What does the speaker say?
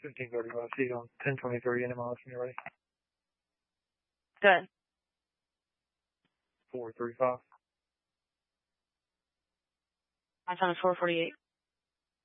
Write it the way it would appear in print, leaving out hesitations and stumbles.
1535. See you on 1023 NMLS when you're ready. Good. 435. My time is 4:48.